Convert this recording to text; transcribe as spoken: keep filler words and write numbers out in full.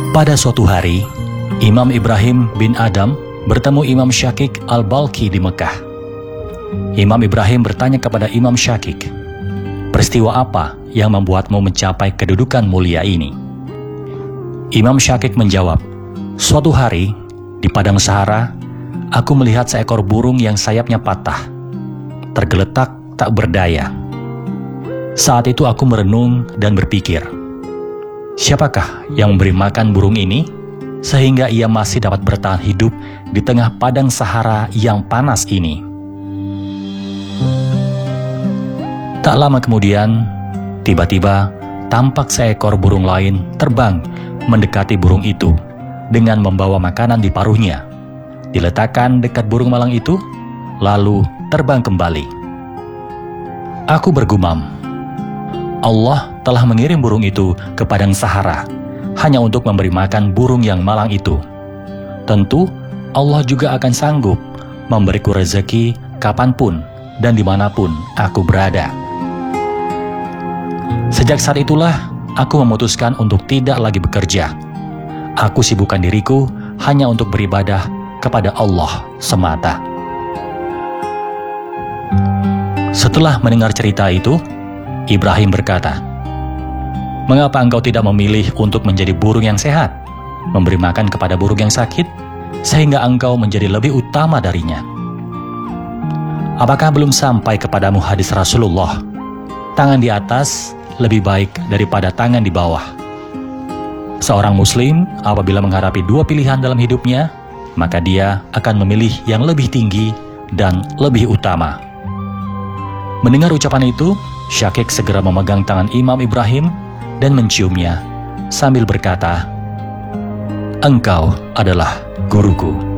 Pada suatu hari, Imam Ibrahim bin Adam bertemu Imam Syakik al-Balkhi di Mekah. Imam Ibrahim bertanya kepada Imam Syakik, "Peristiwa apa yang membuatmu mencapai kedudukan mulia ini?" Imam Syakik menjawab, "Suatu hari, di padang Sahara, aku melihat seekor burung yang sayapnya patah, tergeletak tak berdaya. Saat itu aku merenung dan berpikir, siapakah yang memberi makan burung ini sehingga ia masih dapat bertahan hidup di tengah padang Sahara yang panas ini?" Tak lama kemudian, tiba-tiba tampak seekor burung lain terbang mendekati burung itu dengan membawa makanan di paruhnya. Diletakkan dekat burung malang itu, lalu terbang kembali. Aku bergumam, Allah telah mengirim burung itu ke padang Sahara hanya untuk memberi makan burung yang malang itu. Tentu Allah juga akan sanggup memberiku rezeki kapanpun dan dimanapun aku berada. Sejak saat itulah aku memutuskan untuk tidak lagi bekerja. Aku sibukkan diriku hanya untuk beribadah kepada Allah semata. Setelah mendengar cerita itu, Ibrahim berkata, "Mengapa engkau tidak memilih untuk menjadi burung yang sehat, memberi makan kepada burung yang sakit, sehingga engkau menjadi lebih utama darinya? Apakah belum sampai kepadamu hadis Rasulullah, tangan di atas lebih baik daripada tangan di bawah? Seorang muslim apabila menghadapi dua pilihan dalam hidupnya, maka dia akan memilih yang lebih tinggi dan lebih utama." Mendengar ucapan itu, Syakik segera memegang tangan Imam Ibrahim dan menciumnya sambil berkata, "Engkau adalah guruku."